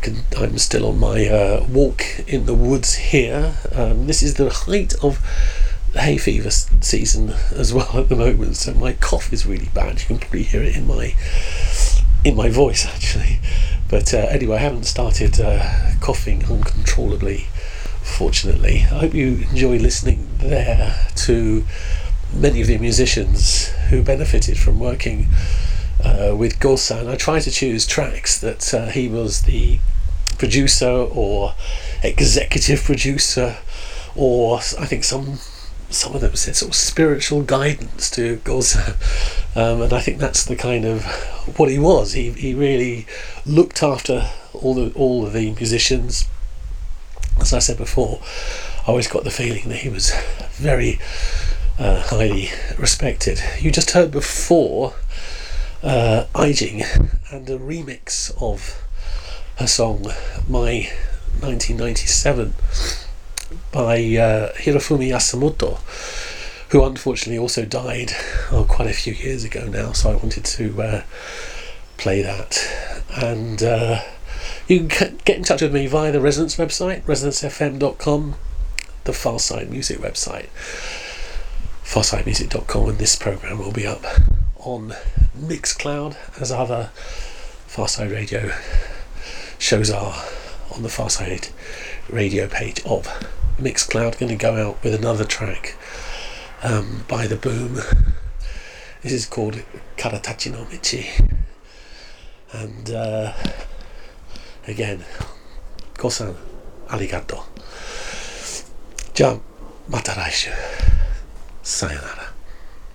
I'm still on my walk in the woods here. This is the height of the hay fever season as well at the moment, so my cough is really bad. You can probably hear it in my voice actually. But anyway, I haven't started coughing uncontrollably, fortunately. I hope you enjoy listening there to many of the musicians who benefited from working with Go-san. I try to choose tracks that he was the producer or executive producer, or I think some of them said sort of spiritual guidance to Go-san, and I think that's the kind of what he was. He really looked after all of the musicians. As I said before, I always got the feeling that he was very highly respected. You just heard before Aijing and a remix of her song My 1997 by Hirofumi Yasumoto, who unfortunately also died quite a few years ago now, so I wanted to play that. And you can get in touch with me via the Resonance website, resonancefm.com, the Farside Music website, farsidemusic.com, and this program will be up on Mixcloud, as other Farside Radio shows are on the Farside Radio page of Mixcloud. Going to go out with another track by The Boom. This is called Karatachi no Michi, and again, Go-san, arigato. じゃあまた来週。さよなら。